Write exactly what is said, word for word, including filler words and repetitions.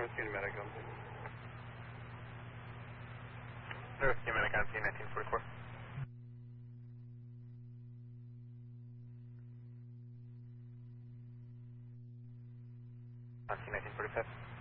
Whiskey Medic on scene. Whiskey Medic on scene, nineteen forty-four. On scene, nineteen forty-five.